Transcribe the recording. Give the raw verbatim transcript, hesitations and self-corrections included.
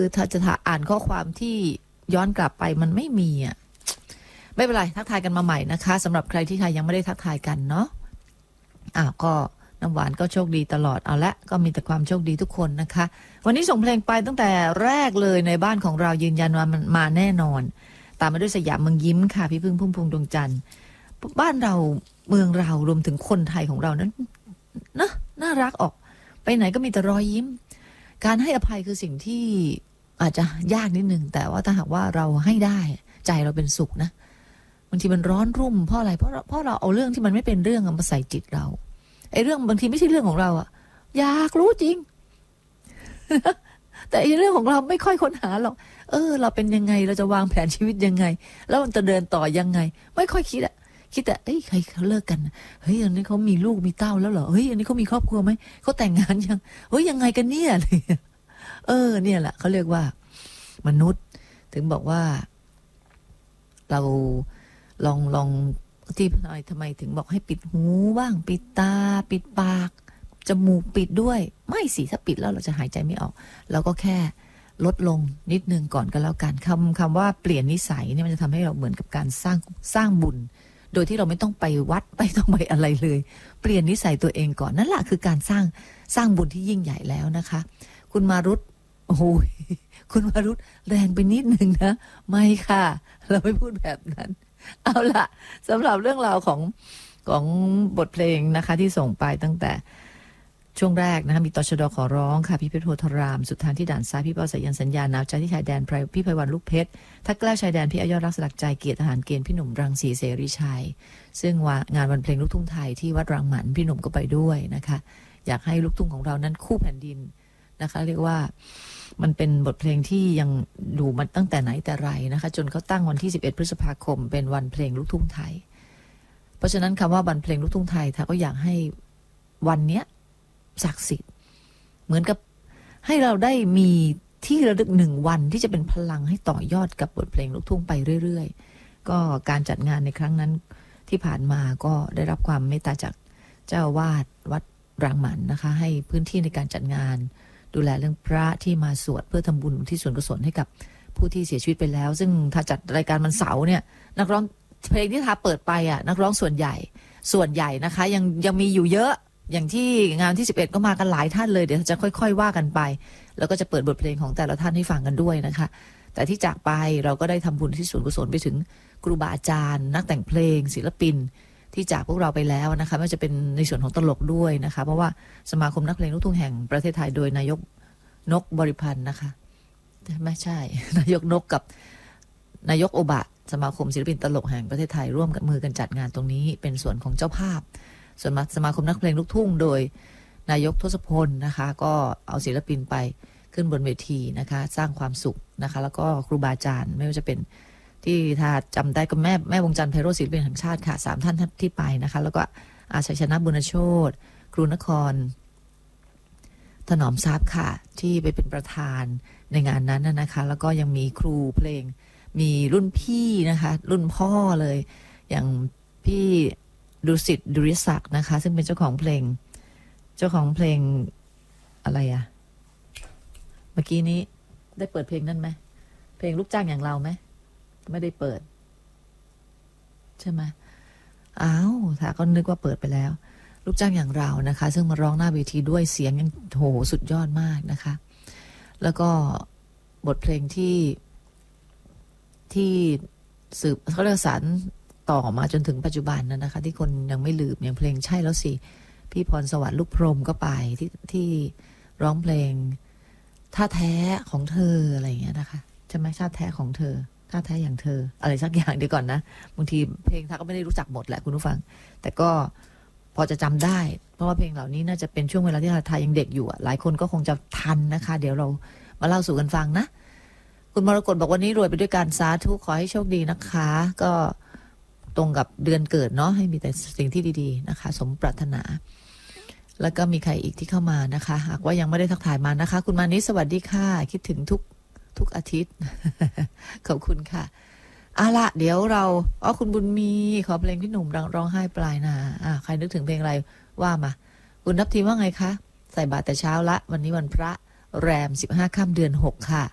ถ้าจะอ่านข้อความที่ย้อนกลับไปมันไม่มีอ่ะไม่เป็นไรทักทายกันมาใหม่นะคะสำหรับใครที่ใครยังไม่ได้ทักทายกันเนาะอ้าวก็น้ำหวานก็โชคดีตลอดเอาละก็มีแต่ความโชคดีทุกคนนะคะวันนี้ส่งเพลงไปตั้งแต่แรกเลยในบ้านของเรายืนยันว่ามันมาแน่นอนตามมาด้วยสยามเมืองยิ้มค่ะพี่พึ่งพุ่มพวงดวงจันทร์บ้านเราเมืองเรารวมถึงคนไทยของเรานั้นนะน่ารักออกไปไหนก็มีแต่รอยยิ้มการให้อภัยคือสิ่งที่อาจจะยากนิดนึงแต่ว่าถ้าหากว่าเราให้ได้ใจเราเป็นสุขนะบางทีมันร้อนรุ่มเพราะอะไรเพราะเพราะเราเอาเรื่องที่มันไม่เป็นเรื่องมาใส่จิตเราไอ้เรื่องบางทีไม่ใช่เรื่องของเราอะอยากรู้จริง แต่ไอ้เรื่องของเราไม่ค่อยค้นหาหรอกเออเราเป็นยังไงเราจะวางแผนชีวิตยังไงแล้วมันจะเดินต่อยังไงไม่ค่อยคิดอะคิดแต่เอ้ยใครเขาเลิกกันเฮ้ยอันนี้เขามีลูกมีเต้าแล้วเหรอเฮ้ยอันนี้เขามีครอบครัวไหมเขาแต่งงานยังเฮ้ยยังไงกันเนี่ยเออเนี่ยแหละเขาเรียกว่ามนุษย์ถึงบอกว่าเราลองลองที่หน่อยทำไมถึงบอกให้ปิดหูบ้างปิดตาปิดปากจมูกปิดด้วยไม่สิถ้าปิดแล้วเราจะหายใจไม่ออกเราก็แค่ลดลงนิดนึงก่อนก็แล้วกันคำคำว่าเปลี่ยนนิสัยเนี่ยมันจะทำให้เราเหมือนกับการสร้างสร้างบุญโดยที่เราไม่ต้องไปวัดไม่ต้องไปอะไรเลยเปลี่ยนนิสัยตัวเองก่อนนั่นแหละคือการสร้างสร้างบุญที่ยิ่งใหญ่แล้วนะคะคุณมารุตโอ้ยคุณมารุตแรงไปนิดนึงนะไม่ค่ะเราไม่พูดแบบนั้นเอาล่ะสำหรับเรื่องราวของของบทเพลงนะคะที่ส่งไปตั้งแต่ช่วงแรกนะคะมีตชดขอร้องค่ะพี่เพชรโพธารามสุดทางที่ด่านซ้ายพี่เป้าสายันสัญญาหนาวใจที่ชายแดนพี่ไพวันลูกเพชรทักแกล้วชายแดนพี่อยอดรักสลักใจเกียรติทหารเกณฑ์พี่หนุ่มรังสีเสรีชัยซึ่งงานวันเพลงลูกทุ่งไทยที่วัดรังหมันพี่หนุ่มก็ไปด้วยนะคะอยากให้ลูกทุ่งของเรานั้นคู่แผ่นดินนะคะเรียกว่ามันเป็นบทเพลงที่ยังดูมาตั้งแต่ไหนแต่ไรนะคะจนเขาตั้งวันที่สิบเอ็ดพฤษภาคมเป็นวันเพลงลูกทุ่งไทยเพราะฉะนั้นคำว่าวันเพลงลูกทุ่งไทยถ้าก็อยากให้วันเนี้ยศักดิ์สิทธิ์เหมือนกับให้เราได้มีที่ระลึกหนึ่งวันที่จะเป็นพลังให้ต่อยอดกับบทเพลงลูกทุ่งไปเรื่อยๆก็การจัดงานในครั้งนั้นที่ผ่านมาก็ได้รับความเมตตาจากเจ้าวาดวัดรังหมันนะคะให้พื้นที่ในการจัดงานดูแลเรื่องพระที่มาสวดเพื่อทำบุญที่ส่วนกุศลให้กับผู้ที่เสียชีวิตไปแล้วซึ่งถ้าจัดรายการวันเสาร์เนี่ยนักร้องเพลงที่ทาเปิดไปอ่ะนักร้องส่วนใหญ่ส่วนใหญ่นะคะยังยังมีอยู่เยอะอย่างที่งานที่สิบเอ็ดก็มากันหลายท่านเลยเดี๋ยวจะค่อยๆว่ากันไปแล้วก็จะเปิดบทเพลงของแต่ละท่านให้ฟังกันด้วยนะคะแต่ที่จากไปเราก็ได้ทำบุญที่ส่วนกุศลไปถึงครูบาอาจารย์นักแต่งเพลงศิลปินที่จากพวกเราไปแล้วนะคะไม่ว่าจะเป็นในส่วนของตลกด้วยนะคะเพราะว่าสมาคมนักเพลงลูกทุ่งแห่งประเทศไทยโดยนายกนกบริพันธ์นะคะไม่ใช่นายกนกกับนายกโอบะสมาคมศิลปินตลกแห่งประเทศไทยร่วมกับมือกันจัดงานตรงนี้เป็นส่วนของเจ้าภาพส่วนสมาคมนักเพลงลูกทุ่งโดยนายกทศพลนะคะก็เอาศิลปินไปขึ้นบนเวทีนะคะสร้างความสุขนะคะแล้วก็ครูบาอาจารย์ไม่ว่าจะเป็นที่ถ้าจำได้ก็แม่แม่วงจันทร์ไพโรจน์ศิลปินแห่งชาติค่ะสามท่านที่ไปนะคะแล้วก็อาชัยชนะบุญโชติครูนครถนอมทรัพย์ค่ะที่ไปเป็นประธานในงานนั้นนะคะแล้วก็ยังมีครูเพลงมีรุ่นพี่นะคะรุ่นพ่อเลยอย่างพี่ดุสิตดุริศักดิ์นะคะซึ่งเป็นเจ้าของเพลงเจ้าของเพลงอะไรอะเมื่อกี้นี้ได้เปิดเพลงนั่นไหมเพลงลูกจ้างอย่างเราไหมไม่ได้เปิดใช่ไหมอ้าวถ้าก็นึกว่าเปิดไปแล้วลูกจ้างอย่างเรานะคะซึ่งมาร้องหน้าเวทีด้วยเสียงยังโหสุดยอดมากนะคะแล้วก็บทเพลงที่ที่สืบเขาเรียกสารต่อมาจนถึงปัจจุบันนั้นนะคะที่คนยังไม่ลืมอย่างเพลงใช่แล้วสิพี่พรสวรรค์ลูกพรหมก็ไปที่ที่ร้องเพลงท่าแท้ของเธออะไรอย่างเงี้ยนะคะใช่ไหมท่าแท้ของเธอท่าแท้อย่างเธออะไรสักอย่างเดี๋ยวก่อนนะบางทีเพลงท่าก็ไม่ได้รู้จักหมดแหละคุณผู้ฟังแต่ก็พอจะจำได้เพราะว่าเพลงเหล่านี้น่าจะเป็นช่วงเวลาที่ทายังเด็กอยู่หลายคนก็คงจะทันนะคะเดี๋ยวเรามาเล่าสู่กันฟังนะคุณมรกตบอกวันนี้รวยไปด้วยการสาธุขอให้โชคดีนะคะก็ตรงกับเดือนเกิดเนาะให้มีแต่สิ่งที่ดีๆนะคะสมปรารถนาแล้วก็มีใครอีกที่เข้ามานะคะหากว่ายังไม่ได้ทักทายมานะคะคุณมานิสวัสดีค่ะคิดถึงทุกทุกอาทิตย์ ขอบคุณค่ะเอาละเดี๋ยวเราอ๋อคุณบุญมีขอเพลงพี่หนุ่มร้องไห้ปลายนาอ่าใครนึกถึงเพลงอะไรว่ามาคุณนับทีว่าไงคะใส่บาตรแต่เช้าละวันนี้วันพระแรมสิบห้าค่ำเดือนหกค่ะ